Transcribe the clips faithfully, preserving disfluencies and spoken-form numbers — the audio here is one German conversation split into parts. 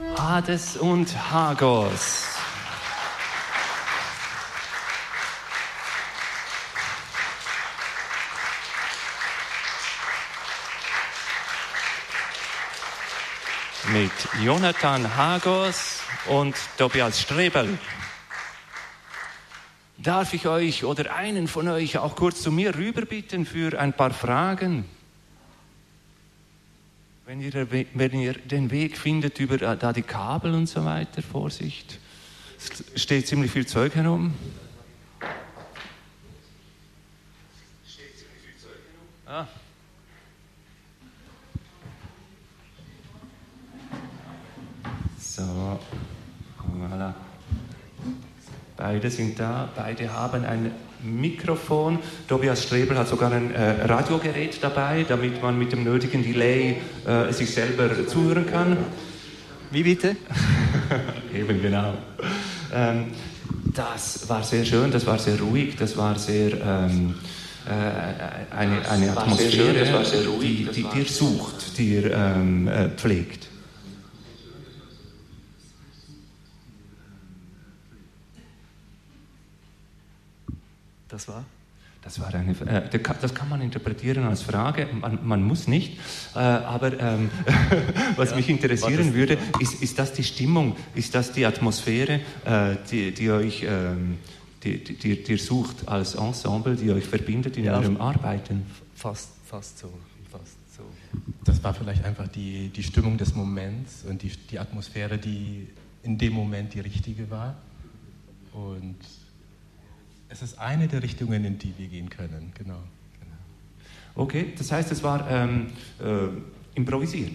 Hades und Hagos. Mit Jonathan Hagos und Tobias Strebel. Darf ich euch oder einen von euch auch kurz zu mir rüber bitten für ein paar Fragen? Wenn ihr, wenn ihr den Weg findet über da die Kabel und so weiter, Vorsicht. Es steht ziemlich viel Zeug herum. Steht ziemlich viel Zeug herum. Ah. So, voilà. Beide sind da, beide haben ein Mikrofon. Tobias Strebel hat sogar ein äh, Radiogerät dabei, damit man mit dem nötigen Delay äh, sich selber zuhören kann. Wie bitte? Eben, genau. Ähm, das war sehr schön, das war sehr ruhig, das war sehr ähm, äh, eine, eine Atmosphäre, schön, das war sehr ruhig, die, die dir sucht, die ihr ähm, äh, pflegt. Das war? Das war eine, äh, das kann man interpretieren als Frage, man, man muss nicht, äh, aber ähm, was ja, mich interessieren würde, ist, ist das die Stimmung, ist das die Atmosphäre, äh, die, die euch, ähm, die, die, die, die ihr sucht als Ensemble, die euch verbindet in ja, eurem Arbeiten? Fast, fast so, fast so. Das war vielleicht einfach die, die Stimmung des Moments und die, die Atmosphäre, die in dem Moment die richtige war. Und es ist eine der Richtungen, in die wir gehen können, genau. genau. Okay, das heißt, es war ähm, äh, improvisiert?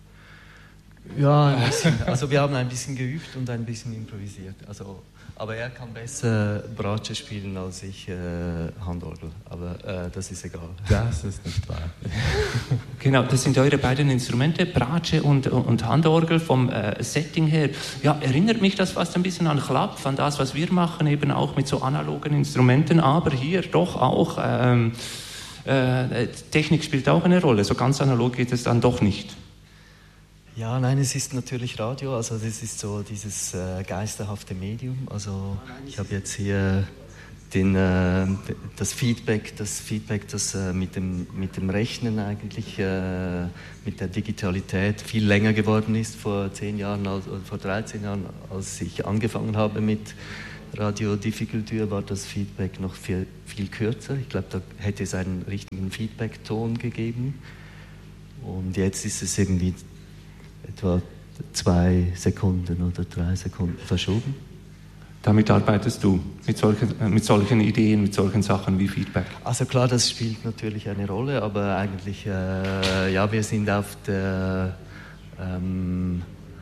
Ja, ein bisschen. Also wir haben ein bisschen geübt und ein bisschen improvisiert. Also, aber er kann besser Bratsche spielen als ich äh, Handorgel. Aber äh, das ist egal. Das ist nicht wahr. Genau, das sind eure beiden Instrumente, Bratsche und, und Handorgel vom äh, Setting her. Ja, erinnert mich das fast ein bisschen an Klapp, an das, was wir machen, eben auch mit so analogen Instrumenten, aber hier doch auch, ähm, äh, Technik spielt auch eine Rolle, so ganz analog geht es dann doch nicht. Ja, nein, es ist natürlich Radio, also das ist so dieses äh, geisterhafte Medium. Also ich habe jetzt hier den, äh, das Feedback, das Feedback, das äh, mit dem mit dem Rechnen eigentlich äh, mit der Digitalität viel länger geworden ist vor zehn Jahren, als, oder vor dreizehn Jahren, als ich angefangen habe mit Radio Difficulture, war das Feedback noch viel, viel kürzer. Ich glaube, da hätte es einen richtigen Feedback-Ton gegeben. Und jetzt ist es irgendwie etwa zwei Sekunden oder drei Sekunden verschoben. Damit arbeitest du mit solchen, mit solchen Ideen, mit solchen Sachen wie Feedback? Also klar, das spielt natürlich eine Rolle, aber eigentlich, äh, ja, wir sind auf der, ähm,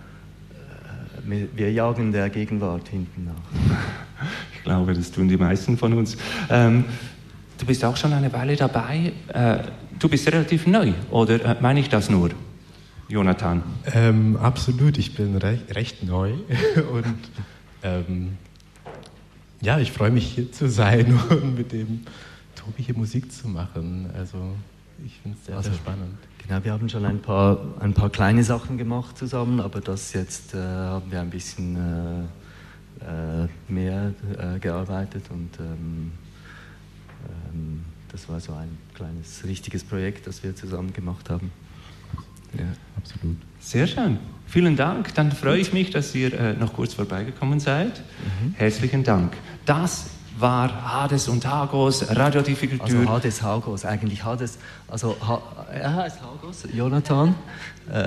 äh, wir jagen der Gegenwart hinten nach. Ich glaube, das tun die meisten von uns. Ähm, du bist auch schon eine Weile dabei. Äh, du bist relativ neu, oder äh, meine ich das nur? Jonathan? Ähm, absolut, ich bin recht, recht neu und ähm, ja, ich freue mich hier zu sein und mit dem Tobi hier Musik zu machen. Also ich finde es sehr, also, sehr spannend. Genau, wir haben schon ein paar, ein paar kleine Sachen gemacht zusammen, aber das jetzt äh, haben wir ein bisschen äh, äh, mehr äh, gearbeitet und ähm, ähm, das war so ein kleines, richtiges Projekt, das wir zusammen gemacht haben. Ja, absolut. Sehr schön. Vielen Dank. Dann freue ich mich, dass ihr äh, noch kurz vorbeigekommen seid. Mhm. Herzlichen Dank. Das war Hades und Hagos, Radio Difficulture. Also Hades, Hagos, eigentlich Hades, also ha, er heißt Hagos, Jonathan. Äh,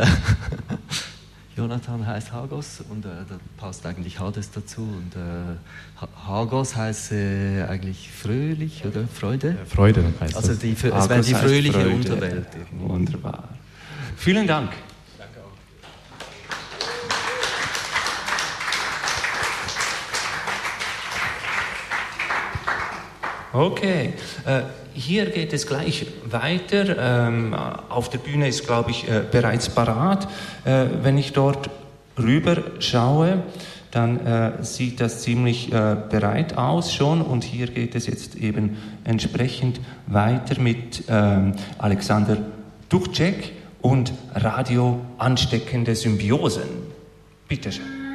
Jonathan heißt Hagos und äh, da passt eigentlich Hades dazu. Und äh, Hagos heißt äh, eigentlich fröhlich, oder? Freude? Ja, Freude heißt also die, das. Es wäre die fröhliche Freude. Unterwelt. Irgendwie. Wunderbar. Vielen Dank. Danke auch. Okay, äh, hier geht es gleich weiter. Ähm, auf der Bühne ist, glaube ich, äh, bereits parat. Äh, wenn ich dort rüber schaue, dann äh, sieht das ziemlich äh, bereit aus schon. Und hier geht es jetzt eben entsprechend weiter mit ähm, Alexander Duchcek und Radio ansteckende Symbiosen. Bitte schön.